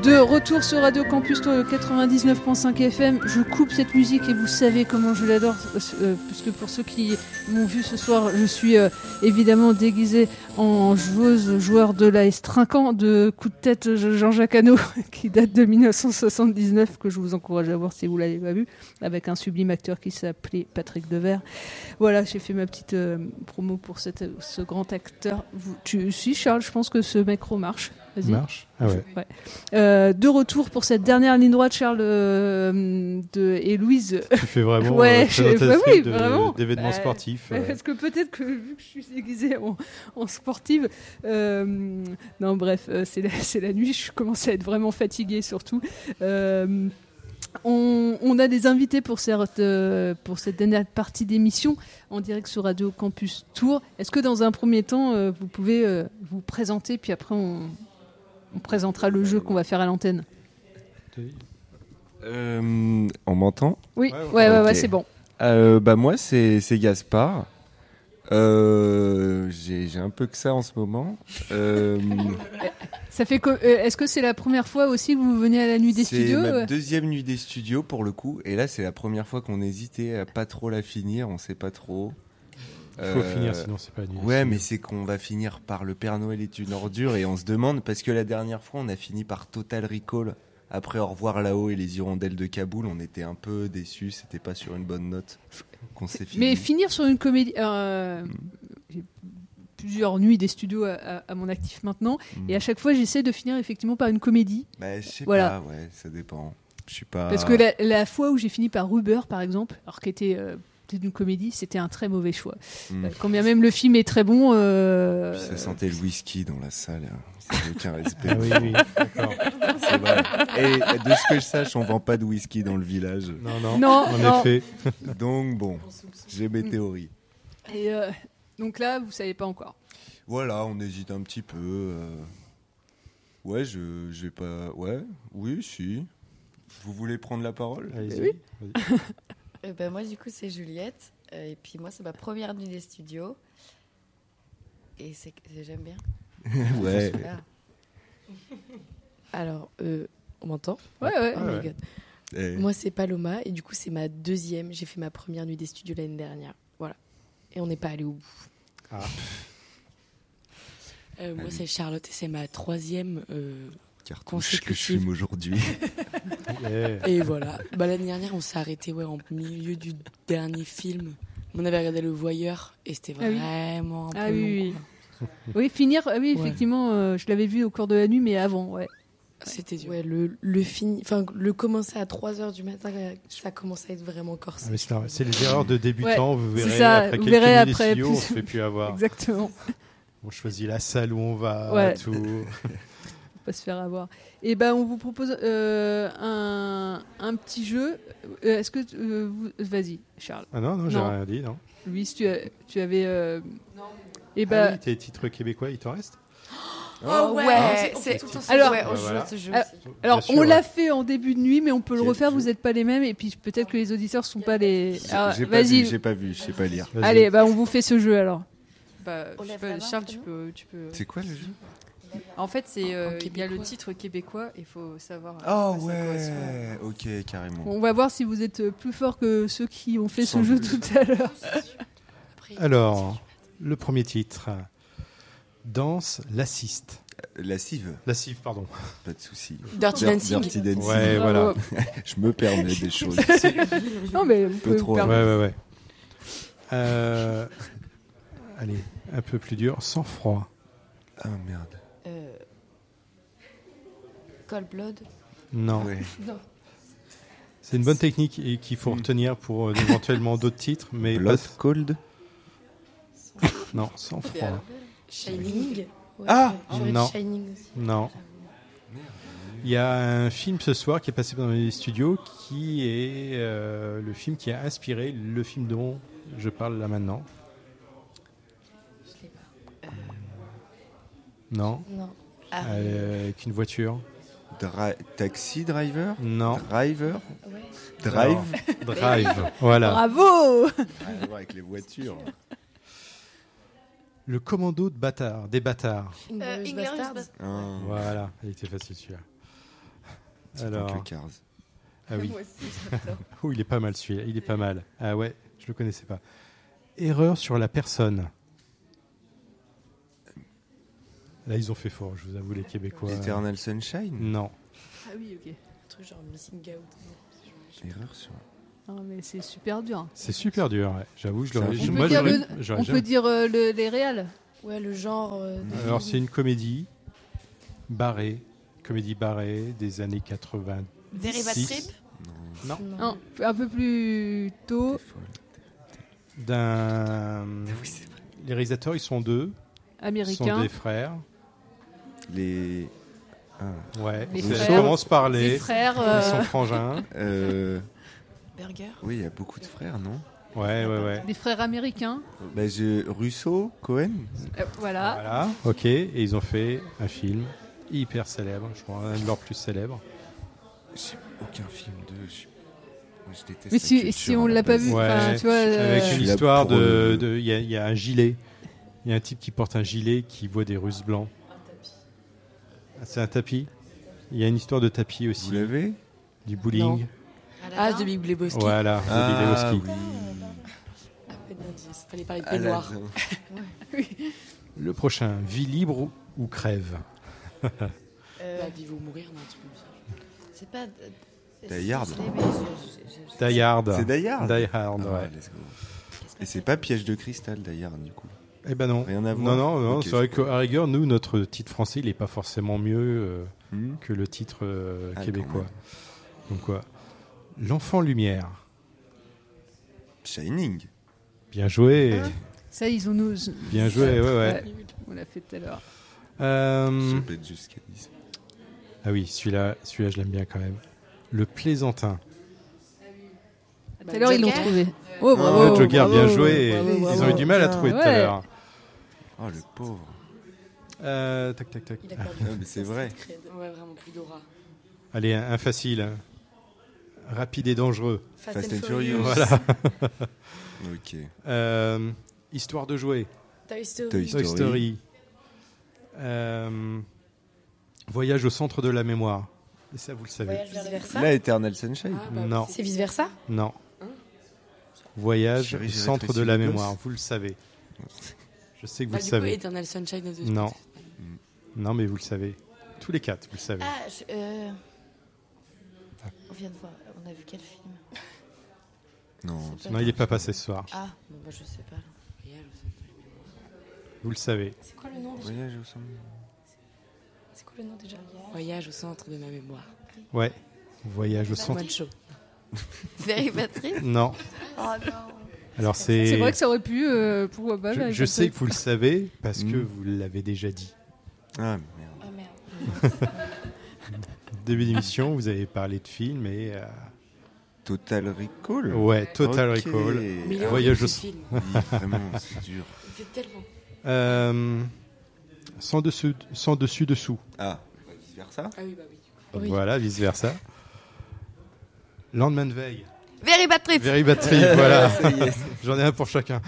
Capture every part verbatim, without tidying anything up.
De retour sur Radio Campus Tour quatre-vingt-dix-neuf virgule cinq F M. Je coupe cette musique et vous savez comment je l'adore, euh, puisque pour ceux qui m'ont vu ce soir, je suis euh, évidemment déguisée en joueuse, joueur de l'A S Trinquant de Coup de tête Jean-Jacques Hano, qui date de dix-neuf cent soixante-dix-neuf, que je vous encourage à voir si vous l'avez pas vu, avec un sublime acteur qui s'appelait Patrick Devers. Voilà, j'ai fait ma petite euh, promo pour cette, ce grand acteur. Vous, tu, si Charles, je pense que ce micro marche. Vas-y. Marche. Ah ouais. ouais. Euh, de retour pour cette dernière ligne droite, Charles euh, de, et Louise. Tu fais vraiment ouais, euh, présentatrice oui, de, vraiment. d'événements bah, sportifs. Euh. Parce que peut-être que vu que je suis déguisée en, en sportive, euh, non bref, euh, c'est, la, c'est la nuit, je commence à être vraiment fatiguée surtout. Euh, On, on a des invités pour cette, euh, pour cette dernière partie d'émission en direct sur Radio Campus Tour. Est-ce que dans un premier temps, euh, vous pouvez euh, vous présenter, puis après on, on présentera le jeu qu'on va faire à l'antenne. Euh, on m'entend ? Oui, ouais, ouais, ouais, ouais, okay. ouais, c'est bon. Euh, bah moi, c'est, c'est Gaspard. Euh, j'ai, j'ai un peu que ça en ce moment. Euh, ça fait que, euh, est-ce que c'est la première fois aussi que vous venez à la nuit des c'est studios ? ma euh deuxième nuit des studios pour le coup. Et là, c'est la première fois qu'on hésitait à pas trop la finir. On sait pas trop. Il faut euh, finir, sinon c'est pas la nuit. Ouais, mais c'est qu'on va finir par Le Père Noël est une ordure et on se demande parce que la dernière fois, on a fini par Total Recall. Après Au revoir là-haut et Les Hirondelles de Kaboul, on était un peu déçus. C'était pas sur une bonne note qu'on s'est fini. Mais finir sur une comédie. Euh, mm. J'ai plusieurs nuits des studios à, à, à mon actif maintenant, mm. et à chaque fois, j'essaie de finir effectivement par une comédie. Bah, je sais voilà. pas, ouais, ça dépend. Je suis pas. Parce que la, la fois où j'ai fini par Rubber, par exemple, alors qui était euh, peut-être une comédie, c'était un très mauvais choix. Mm. Euh, quand bien même le film est très bon. Euh... Puis ça sentait le whisky dans la salle. Ça n'a aucun respect. Ah oui, oui, d'accord. C'est vrai. Et de ce que je sache, on vend pas de whisky dans le village. Non, non, non en non. effet. Donc bon, j'ai mes théories. Et euh, donc là, vous savez pas encore. Voilà, on hésite un petit peu. Euh... Ouais, je j'ai pas. Ouais, oui, si. Vous voulez prendre la parole ? Allez-y. Oui. Vas-y. Euh, bah, moi, du coup, c'est Juliette. Euh, et puis moi, c'est ma première nuit des studios. Et c'est, c'est j'aime bien. Ouais. Alors, euh, on m'entend ? Ouais, ouais. Oh ouais. my God. Eh. Moi, c'est Paloma. Et du coup, c'est ma deuxième. J'ai fait ma première nuit des studios l'année dernière. Voilà. Et on n'est pas allé au bout. Ah. Euh, moi, c'est Charlotte et c'est ma troisième euh, Cartouche que je fume aujourd'hui. Yeah. Et voilà. Bah, l'année dernière, on s'est arrêté ouais, en milieu du dernier film. On avait regardé Le Voyeur et c'était vraiment ah oui. un peu ah, long. Oui, oui. oui, finir, oui, effectivement, ouais. euh, je l'avais vu au cours de la nuit, mais avant, ouais. C'était dur. Ouais, le, le, fini, le commencer à trois heures du matin, ça commence à être vraiment corsé. Ah, mais c'est, c'est les erreurs de débutants, ouais, vous verrez ça, après vous quelques verrez nuits après des studios, plus... on se fait plus avoir. Exactement. On choisit la salle où on va, ouais. tout. Faut pas se faire avoir. Et ben, on vous propose euh, un, un petit jeu. Euh, est-ce que euh, vous... vas-y, Charles. Ah non, non, j'ai non. rien dit, non. Louise, tu, as, tu avais. Euh... Non. Et ben. Ah oui, tes titres québécois, il t'en reste ? Oh ouais, ouais. C'est, c'est, alors, ouais, on bah joue voilà. ce jeu alors, aussi. alors sûr, on ouais. l'a fait en début de nuit, mais on peut Quel le refaire. jeu. Vous n'êtes pas les mêmes, et puis peut-être que les auditeurs sont pas les. Alors, J'ai pas vas-y. vu, j'ai pas vu, je sais pas lire. Vas-y. Allez, bah on vous fait ce jeu alors. Bah, je sais pas, Charles, tu peux, tu peux. C'est quoi le jeu ? En fait, c'est euh, En il y a le titre québécois. Il faut savoir. Oh à quoi ça ouais, ok, carrément. On va voir si vous êtes plus fort que ceux qui ont fait Sans ce jeu doute. tout à l'heure. Alors, le premier titre. Danse l'assiste. Lascive, Lascive, pardon. pas de souci. Dirty Dir- Dancing. Dirty Dancing. Ouais, voilà. Je me permets des choses. Non, mais vous pouvez trop, vous Ouais, permettre. ouais, ouais. Euh, allez, un peu plus dur. Sans froid. Ah merde. Euh, Cold Blood. Non. Ouais. Non. C'est une bonne technique et qu'il faut Mm. retenir pour euh, éventuellement d'autres titres, mais Blood pas- Cold. non, sans froid. Shining. Ouais, Ah ouais, j'aurais dit Non. Shining aussi. Non. Il y a un film ce soir qui est passé dans les studios qui est euh, le film qui a inspiré le film dont je parle là maintenant. Je l'ai pas. Non. Non. Ah, Euh, avec une voiture. Dri- Taxi Driver. Non. Driver. ouais. Drive. Non. Drive. Voilà. Bravo. Rien à voir avec les voitures. Le commando de bâtards, des bâtards. Inglourious Inglourious Basterds. Basterds. Ah. Voilà, il était facile celui-là. Alors. contre le Cars. Ah oui. Moi aussi, j'adore. Oh, il est pas mal celui-là. Il est pas mal. Ah ouais, je le connaissais pas. Erreur sur la personne. Là, ils ont fait fort, je vous avoue, les Québécois. Eternal Sunshine. Non. Ah oui, ok. Un truc genre Missing Out. Erreur sur. Non, mais c'est super dur. C'est super dur, ouais. J'avoue, je C'est l'aurais. un On film. peut Moi, dire, j'aurais- le- j'aurais on jamais- peut dire euh, le- les réals. Ouais, le genre. euh, de Alors, film. c'est une comédie barrée, comédie barrée des années quatre-vingt. Very Bad Six. Trip. Non. Non, un peu plus tôt. D'un. Les réalisateurs, ils sont deux. Ils sont Américain. des frères. Les. Ah. Ouais. Les Ça frères. commence par Les les. frères. Ils euh, sont frangins. Euh, Burger. oui, il y a beaucoup de frères, non? Ouais, ouais, ouais. Des frères américains. Bah, je... Russo, Cohen. Euh, voilà. Voilà, ok. Et ils ont fait un film hyper célèbre, je crois, un de leurs plus célèbres. J'ai aucun film de. je- Moi, je déteste Mais la si, culture si on à la l'a pas base. vu, Ouais, enfin, tu vois. euh, Avec Je une suis là histoire pour, de. euh, de- Il y, a- il y a un gilet. Il y a un type qui porte un gilet qui voit des Russes blancs. Ah, c'est un tapis. Il y a une histoire de tapis aussi. Vous l'avez? Du bowling. Non. Ah, de Big Lebowski. Voilà, de Ah, Big Lebowski. oui. Ah, peu d'indices. Fallait parler de Ah, là, peignoir. non. Le prochain, Vie libre ou, ou crève. Euh, Bah, vivre ou mourir, non, un truc comme ça. c'est pas. euh, Die Hard. je l'ai, mais je- je- je- Die Hard. C'est Die Hard. Die Hard, Ah, ouais. let's go. Et c'est pas Piège de cristal d'ailleurs, du coup. Eh ben non. Rien à Non, voir. non, non. Ok, c'est vrai je qu'à rigueur, nous, notre titre français, il n'est pas forcément mieux euh, Hmm. que le titre euh, Ah, québécois. quand Donc quoi. L'enfant lumière. Shining. Bien joué. Ça, ils ont nous. Bien joué, ouais, ouais. On l'a fait tout à l'heure. Euh, Je pète jusqu'à dix. Ah oui, celui-là, celui-là, je l'aime bien quand même. Le plaisantin. Tout à l'heure, ils l'ont Joker. trouvé. Oh, bravo. Ah, Joker, bien bravo, joué. bravo, Ils bravo. ont eu du mal à trouver tout à Ouais. l'heure. Oh, le pauvre. Euh, tac, tac, tac. Il a perdu. Ah, mais c'est vrai. Ouais, vraiment plus d'aura. Allez, un, un facile. hein. Rapide et dangereux. Fast and Furious. Voilà. Ok. Euh, histoire de jouer. Toy Story. Toy Toy Story. Euh, voyage au centre de la mémoire. Et ça, vous le savez. Voyage vers le Vice-versa. Là, Eternal Sunshine. Ah, bah, Non. C'est vice versa. Non. Voyage Chérie, au j'ai centre rétréci de la le gosse. mémoire. Vous le savez. Je sais que vous Bah, le du coup, savez. Eternal Sunshine of the Non. Spotless Mind. Non, mais vous le savez. Tous les quatre, vous le savez. Ah, je- euh, on vient de voir. On a vu quel film? Non. C'est Non, il n'est pas passé ce soir. Ah, bon, bah, je sais pas. Voyage au centre de la mémoire. Vous le savez. C'est quoi le nom déjà Voyage au centre. C'est quoi le nom déjà Voyage au centre de ma mémoire. Ouais. Voyage au centre. One Show. Very Bad Trip. Non. Oh non. Alors c'est. C'est vrai que ça aurait pu. euh, pourquoi pas Je, avec je un sais truc. que vous le savez parce que Mm. vous l'avez déjà dit. Ah, merde. Oh merde. Début d'émission, vous avez parlé de films et. euh, Total Recall. Ouais, Total Ok. Recall. Mais il est Voyage horrible, au ce film. Oui, vraiment, c'est dur. Il fait tellement. Euh, sans, dessus, sans dessus dessous. Ah, vice versa. Ah oui, bah oui. Oui. Voilà, vice versa. Lendemain de veille. Very Bad Trip. Very Bad Trip, voilà. Ça y est. J'en ai un pour chacun.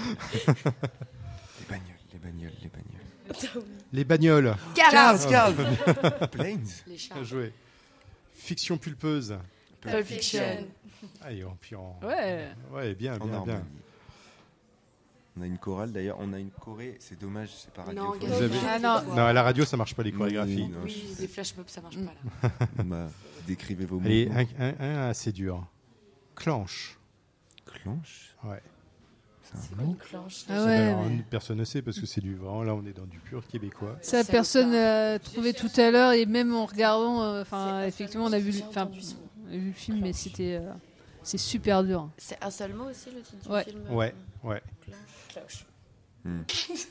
Les bagnoles, les bagnoles, les bagnoles. Les bagnoles. Cars. Cars. Planes. Les chats. Bien joué. Fiction pulpeuse. Pulp Fiction. Ah, et en- puis en- Ouais. Ouais, bien, En bien, bien. Normandie. On a une chorale d'ailleurs, on a une choré, c'est dommage, c'est pas Non, radiophonique. Vous avez- Ah non. Non, à la radio, ça marche pas les chorégraphies. Oui, non, Oui, je sais. les flash mobs, ça marche pas là. Bah, décrivez vos Allez, mots. un, un- un assez dur. Clanche. Clanche. Ouais. C'est C'est un quoi mot. une clanche Ah déjà ouais, Alors, mais- personne ne sait parce que c'est du vent. Là, on est dans du pur québécois. Ça, C'est personne ça. n'a trouvé tout à l'heure et même en regardant, euh, enfin, C'est effectivement, on a vu, le- j'ai enfin, entendu ça. on a vu le film, mais c'était, euh, c'est super dur. C'est un seul mot aussi le titre du Ouais. film. Ouais, ouais. Cloche. Hmm.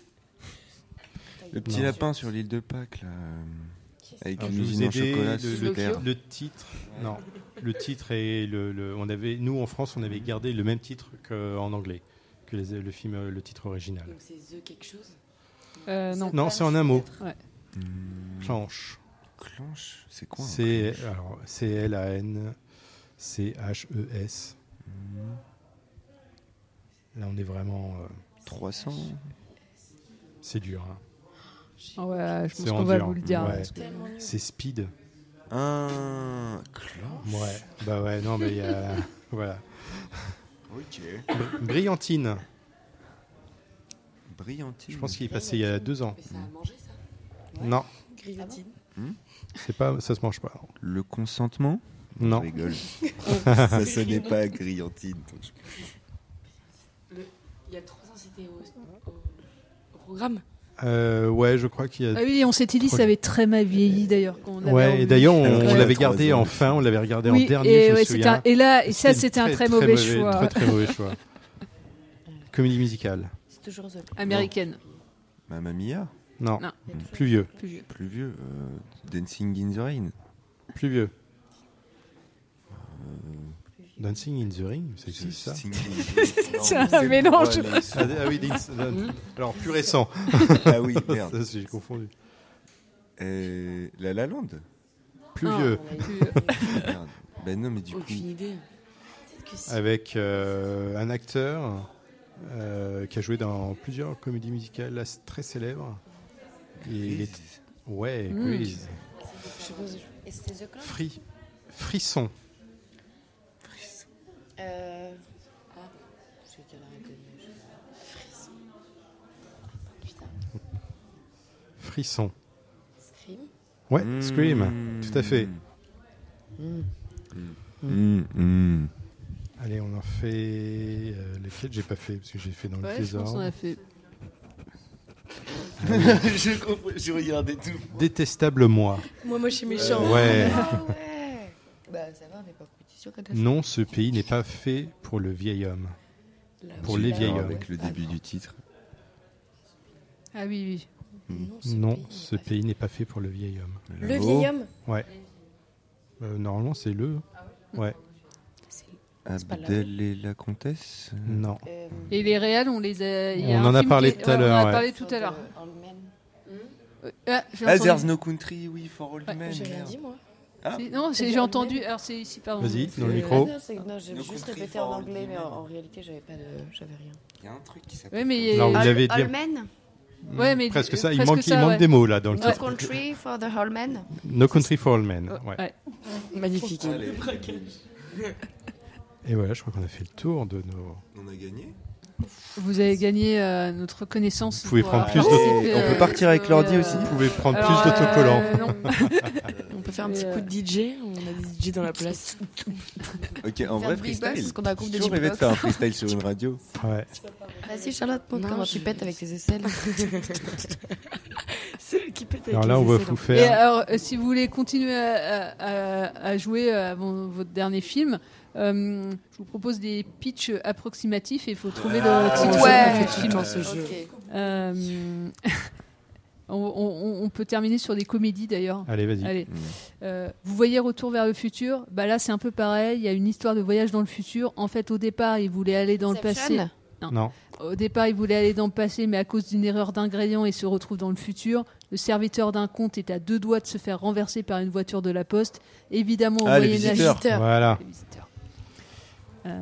Le petit Non. lapin sur l'île de Pâques, là. euh, Avec Alors, une je vais vous usine en aider, chocolat le- sous le, terre. le titre, non, le titre et le, le- on avait, nous en France, on avait gardé le même titre qu'en anglais, que les- le film, euh, le titre original. Donc c'est The quelque chose. Euh, non. Non, c'est en un mot. Hmm. Clanche. Clanche, c'est quoi un C'est clanche alors C L A N C H E S. Là, on est vraiment, euh, trois cents. c'est dur. hein. Ah ouais, je pense C'est qu'on en va dur. vous le dire. Ouais. parce que- Tellement nul. C'est Speed. Un clan. Ouais, bah ouais, non, mais il y a. Voilà. Ok. Br- Brillantine. Brillantine. Je pense qu'il est passé il y a deux ans. Mais ça a mangé, ça. Non, Grillotine. c'est pas, ça se mange pas. Le consentement. Non. Je rigole. Ça sonnait pas à Grillantine. donc je- Le- Il y a trois ans, c'était au, au, au programme. Euh, ouais, je crois qu'il y a. Ah oui, on s'était dit ça avait très mal vieilli d'ailleurs. quand on l'avait Ouais, revu. et d'ailleurs, on, Alors, on ouais, l'avait trois gardé ans. en fin, on l'avait regardé Oui, en dernier, et, je me ouais, c'était souviens. un- et là, et ça, c'était un très, très mauvais mauvais, choix. Très, très mauvais choix. Comédie musicale. C'est toujours The Américaine. Mamma Mia. Non, Non. plus vieux. Plus vieux. Plus vieux. euh, Dancing in the Rain. Plus vieux. Dancing in the Ring, ça existe ça Dancing in the Rain. C'est un Non, mais mélange. voilà, ah, ah oui, Dance- alors plus récent. Ah oui, merde. Ça, j'ai confondu. Euh, La La Land. Plus Non, vieux. plus- Merde. Ben non, mais du coup. Aucune idée. Avec euh, un acteur euh, qui a joué dans plusieurs comédies musicales là, très célèbres. Et il est... Ouais, Mm. Grease. Je sais pas. Et c'était The Clan Fri... Frisson. euh... Je vais te la reconnaître. Putain. Frisson. Scream. Ouais, Mmh. Scream. Tout à fait. Mmh, mmh. Allez, on en fait euh, lesquels j'ai pas fait parce que j'ai fait dans le Ouais, je pense qu'on désordre. a fait. je, comprends, je regardais tout. Détestable moi. Moi, moi, je suis méchant. Ouais. Ah ouais. Bah ça va, on n'est pas en compétition quand même. Non, ce pays n'est pas fait pour le vieil homme. Là, Pour je- les là, vieils ouais. hommes. Avec le début du titre. Ah oui, oui. Non, ce pays n'est pas fait pour le vieil homme. Le Là-haut. vieil homme. Ouais. Euh, normalement, c'est le. Ouais. C'est pas Abdel et la comtesse. Non. Euh, Et les réals, on les a. il y a On un en a film parlé qui est- tout à ouais, l'heure, On en a ouais. parlé tout à l'heure. Euh, Ah, j'ai Ah, entendu. There's no country, oui, for all Ouais, men. J'ai rien merde. dit moi. Ah, C'est- Non, j'ai j'ai entendu. Alors c'est ici, pardon. Vas-y, dans le Euh, micro. ah non, c'est- non, j'ai No juste country répété for en all anglais, mais men. en, en réalité, j'avais pas de, j'avais rien. il y a un truc qui s'appelle. Ouais, mais il y a- Non, vous All- l'avez dit. Allmen. Ouais, mais Presque euh, ça. Il presque manque, ça, il manque ouais. des mots là dans le No titre. country for the Allmen. No Country for All Men. Ouais. Ouais. Magnifique. Allez. Et voilà, je crois qu'on a fait le tour de nos. On a gagné. Vous avez gagné euh, notre reconnaissance. Vous pouvez pour, prendre euh, plus de- participer, On peut euh, partir avec l'ordi euh, aussi. Vous pouvez prendre alors, plus d'autocollants. euh, non. On peut faire un petit Euh, coup de D J. On a des D J dans la place. Ok, en vrai, freestyle. parce qu'on a un groupe de J'ai toujours rêvé de jukebox. faire un freestyle sur une radio. Ouais. Vas-y Charlotte, montre Non, comment je- tu pètes avec tes aisselles. C'est elle qui pète avec Alors là, les on va aisselles, vous en fait. Et faire. alors, euh, si vous voulez continuer à, à- à- à jouer euh, avant votre dernier film, euh, je vous propose des pitchs approximatifs et il faut trouver le titre ouais. de ce film. Dans ce jeu. Euh, on, on- on peut terminer sur des comédies d'ailleurs. Allez, vas-y. Allez. Mm. Euh, vous voyez Retour vers le futur, bah là c'est un peu pareil, il y a une histoire de voyage dans le futur. En fait au départ il voulait aller dans le passé. Inception. Non. Au départ il voulait aller dans le passé mais à cause d'une erreur d'ingrédient il se retrouve dans le futur. Le serviteur d'un compte est à deux doigts de se faire renverser par une voiture de la poste. Évidemment au Ah, les Moyen-Âge. visiteurs. Voilà. Les visiteurs. Euh,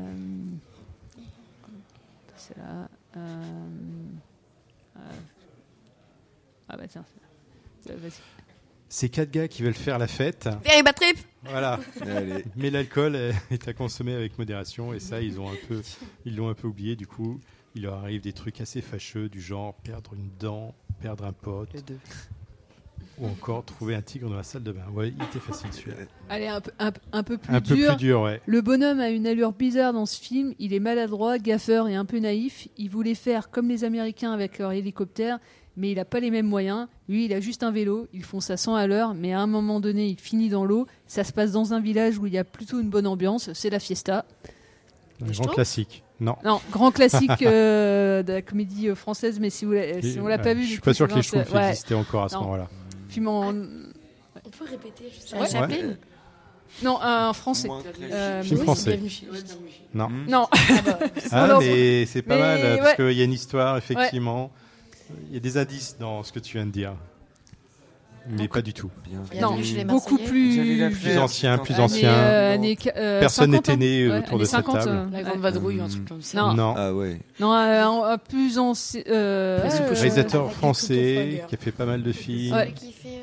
c'est là. euh, euh, Ah bah tiens. c'est là. Vas-y. C'est quatre gars qui veulent faire la fête. Very bad trip. Voilà. Allez. Mais l'alcool est- est à consommer avec modération et ça ils ont un peu, ils l'ont un peu oublié. Du coup, il leur arrive des trucs assez fâcheux du genre perdre une dent, perdre un pote, Le deux. ou encore trouver un tigre dans la salle de bain. Ouais, il était facile celui-là. Allez, un peu, un, un peu plus Un peu dur. plus dur, ouais. Le bonhomme a une allure bizarre dans ce film. Il est maladroit, gaffeur et un peu naïf. Il voulait faire comme les Américains avec leur hélicoptère, mais il n'a pas les mêmes moyens. Lui, il a juste un vélo. Ils font ça cent à l'heure, mais à un moment donné, il finit dans l'eau. Ça se passe dans un village où il y a plutôt une bonne ambiance. C'est la fiesta. Un je grand trouve. classique. Non. Non, grand classique euh, de la comédie euh, française, mais si, vous l'a- si on l'a pas Ouais, vu, je du suis coup, pas sûr c'est que les dans- Schtroumpfs ouais, existaient encore à ce Non. moment-là. film en- On peut répéter juste Ouais. Chaplin. Non, un français. Moins classique. Euh, Film oui, français. Bienvenue chez les Ch'tis. Non. Mm. Non, Ah, non, mais c'est pas mais mal ouais. parce qu'il y a une histoire, effectivement. Il y a des indices dans ce que tu viens de dire. Mais pas du tout. Bienvenue. non, chez les beaucoup Marseillais. J'allais la plus. faire. Plus ancien, plus Années, ancien. euh, années, euh, Personne cinquante n'était né ans. autour Ouais, de cette années cinquante, table. euh, La ouais. grande vadrouille, un Mm. truc comme ça. Non. Non. Ah ouais. Non, un, un plus ancien. Euh, Presque euh, cochon. Réalisateur Avec une français coupe au qui a fait pas mal de films. Ouais. Qui fait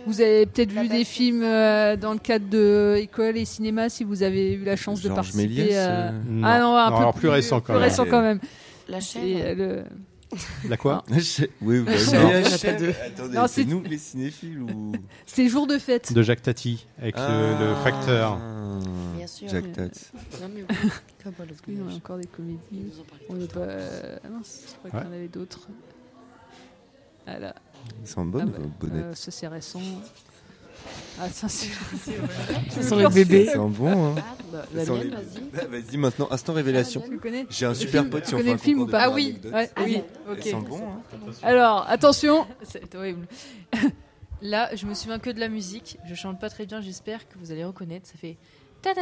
Vous avez peut-être vu des films euh, dans le cadre de école et cinéma si vous avez eu la chance de Georges participer. Méliès, à... euh, Non. Ah non, un Non, peu alors plus récent quand plus même. récent quand même. La Et, chaîne. euh, le... La quoi? Je- Oui, bah, Non, non. il y en a pas deux. Attendez, Non, c'est c'est- nous les cinéphiles ou C'était jour de fête. De Jacques Tati avec le, le facteur. Ah, Bien sûr. Jack mais- Tat. Non, mais Comment Oui, on a encore des comédies. vous en parlez On tout est le temps. pas. euh, Ah non, je crois qu'il y en avait d'autres. Ah là, Ils sont ah bonnes, bah, vos bonnettes. euh, ça c'est récent. Ah ça c'est. Ça sent le bébé. Ils sont bons, hein. Ah, bah, Ça sent Damien, les- vas-y. Ah, Vas-y, maintenant, instant révélation. Tu connais J'ai un Le super film, pote si tu on fait connais un le film concours ou de pas? Ah bonnes oui, anecdotes. Ouais, oui, Ils ok. sont bons, hein. Alors attention. C'est horrible. Là, je me souviens que de la musique. Je chante pas très bien, j'espère que vous allez reconnaître. Ça fait. Bah,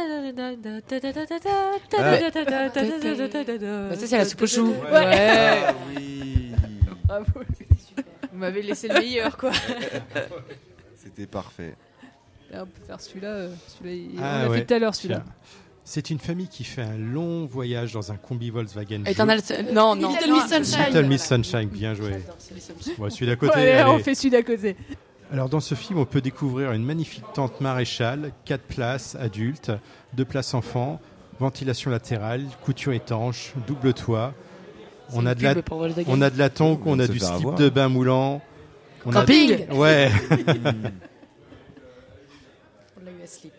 ça, c'est la soupe aux choux. Ouais. Ah oui. Bravo. Vous m'avez laissé le meilleur, quoi. C'était parfait. Là, on peut faire celui-là. euh, celui-là il- Ah, on l'a ouais. fait tout à l'heure celui-là. C'est une famille qui fait un long voyage dans un combi Volkswagen. Eternal. Non, non. Little Miss Sunshine. Little Miss Sunshine, bien joué. Bon, celui d'à côté. Ouais, on allez. fait celui d'à côté. Alors dans ce film, on peut découvrir une magnifique tente maréchale, quatre places adultes, deux places enfants, ventilation latérale, couture étanche, double toit. On a de la, on a de la tonque, On on vient a de du se faire slip avoir. de bain moulant. On a- Camping. Ouais. On l'a eu à slip.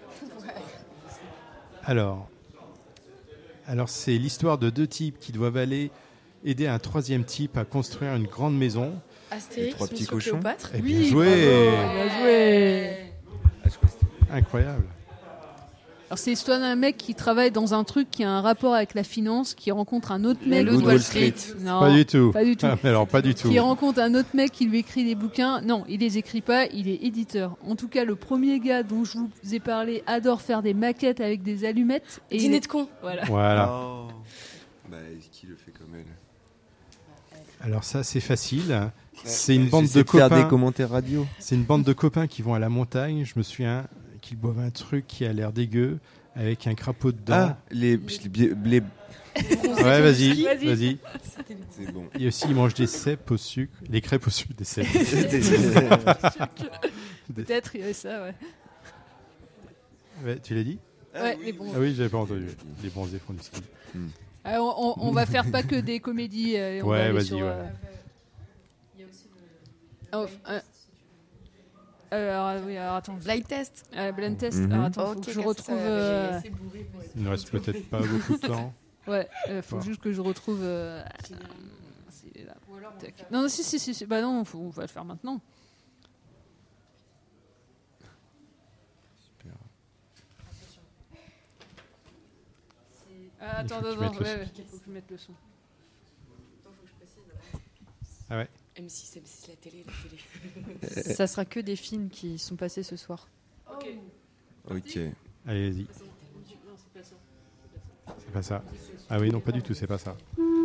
Alors, alors c'est l'histoire de deux types qui doivent aller aider un troisième type à construire une grande maison. Les Astérix, trois petits Monsieur cochons. Cléopâtre. Et bien Oui, joué. bravo, bien joué. Ah, je crois que c'était- Incroyable. Alors c'est l'histoire d'un mec qui travaille dans un truc qui a un rapport avec la finance, qui rencontre un autre mec. loup de Wall Wall Street. Non, Pas du tout. pas du tout. Ah, mais alors pas du tout. Qui rencontre un autre mec qui lui écrit des bouquins. Non, il les écrit pas, il est éditeur. En tout cas, le premier gars dont je vous ai parlé adore faire des maquettes avec des allumettes. Et Dîner il- de con. Voilà. Voilà. Oh. Bah, qui le fait comme elle? Alors ça c'est facile. C'est une bande J'essaie de faire copains. des commentaires radio. C'est une bande de copains qui vont à la montagne. Je me souviens qu'ils boivent un truc qui a l'air dégueu avec un crapaud dedans. Ah, les, les, les- ouais, vas-y, Vas-y. vas-y. c'est bon. Et aussi ils mangent des cèpes au sucre, des crêpes au sucre, des cèpes. Peut-être il y avait ça, ouais. Ouais, tu l'as dit? Ouais, les bons. Ah oui, j'avais pas entendu. Les bronzés font du ski. Ah, on, on- on va faire pas que des comédies. euh, on Ouais, va aller vas-y, sur, ouais. euh, oh, euh, alors, oui, alors attends. Blind test. Euh, blind test. Mhm. Alors attends, faut Ok, que je comme ça, retrouve. ça va, euh, Il ne reste peut-être pas beaucoup de temps. Ouais, euh, faut Bon. juste que je retrouve. euh, s'il est là. Tac. Non, non, si, si, si, si. Bah non, faut- on va le faire maintenant. Ah, attends, Il faut que tu attends, mettes le ouais, son. ouais, faut que je mette le son. Ah ouais. M six, M six, la télé, la télé. Ça sera que des films qui sont passés ce soir. Ok. Allez, vas-y. C'est pas ça. Ah oui, non, pas du tout, c'est pas ça.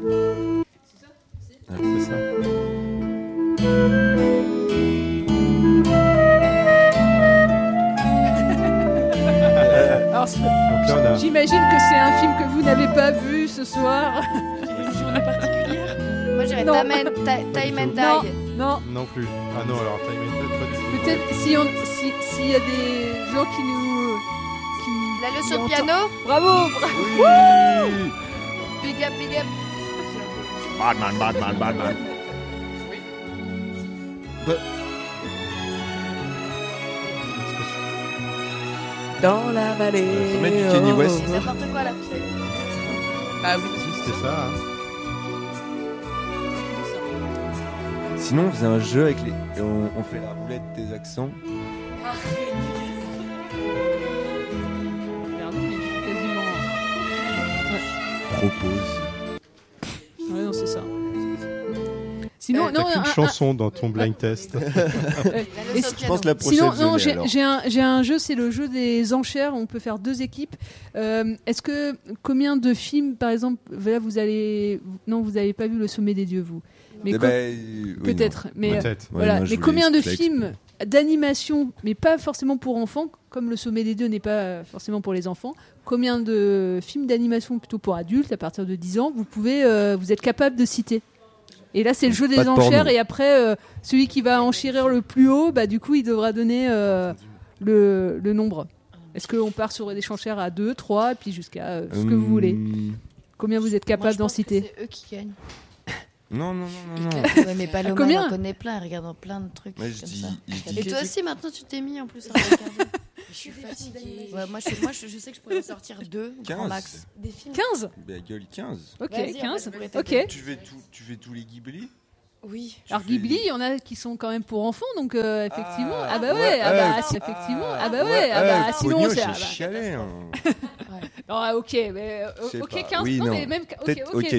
Ah, C'est ça. Alors, c'est- Donc là, on a... j'imagine que c'est un film que vous n'avez pas vu ce soir. Moi, j'irais Non. Time and, Ti- Time and Non, Die. non. Non plus. Ah non, alors Time and Dead, pas du tout. Peut-être si on, si, s'il y a des gens qui nous, qui, La qui leçon de entendent- piano. Bravo, bravo. Oui. Big up, big up. Batman, Batman, Batman. Dans la vallée. Faut mettre du Kenny West. C'est n'importe quoi là. Bah oui. Si, c'était ça. Hein. Sinon, on faisait un jeu avec les. et On, on fait la roulette des accents. Merde, mais je suis quasiment. Propose. Ouais, non, c'est ça. Sinon, T'as non, qu'une un- chanson dans ton blind test. un- euh, La et leçon si- de Je pense piano. la prochaine. Sinon, je non, l'ai, j'ai alors. j'ai un, j'ai un jeu, c'est le jeu des enchères. On peut faire deux équipes. Euh, Est-ce que combien de films, par exemple, là vous allez, non, vous n'avez pas vu Le Sommet des Dieux, vous, mais Eh co- ben, euh, oui, peut-être, mais euh, Peut-être. non. Ouais, voilà. non, je Mais voulais- combien de je l'ai films d'animation, mais pas forcément pour enfants, comme Le Sommet des Dieux n'est pas forcément pour les enfants. Combien de films d'animation plutôt pour adultes à partir de dix ans, vous pouvez, euh, vous êtes capable de citer? Et là, c'est le jeu Pas des de enchères. porno. Et après, euh, celui qui va enchérir le plus haut, bah, du coup, il devra donner euh, le, le nombre. Est-ce qu'on part sur des enchères à deux, trois, et puis jusqu'à euh, ce que vous voulez? Hum, Combien vous êtes Moi, capable je d'en pense que citer? C'est eux qui gagnent. Non, non, non, non. non. Ouais, mais Paloma, Combien elle en connaît plein, elle regarde dans plein de trucs. Moi, je comme dis- ça. je dis- Et toi aussi, maintenant, tu t'es mis en plus à regarder. Je suis fatiguée. Ouais, moi, je, moi je, je sais que je pourrais en sortir deux, grand quinze. max. Des films. quinze. Bah, gueule, quinze. Ok, Vas-y, après, quinze. je pourrais Ok. t'aider. Tu fais, tout, tu fais tous les Ghibli Oui. Tu Alors fais- Ghibli, il y en a qui sont quand même pour enfants, donc euh, effectivement. Ah, Ah, bah ouais, ouais, ah bah euh, si, effectivement. ah, Ah, bah ouais, ouais, ah bah euh, sinon Pogno, c'est. j'ai Ah, bah, chialé. hein. non, ah, ok, mais euh, Je sais ok pas. quinze. Oui, non, non. mais même. Ok, Peut-être, ok. ok,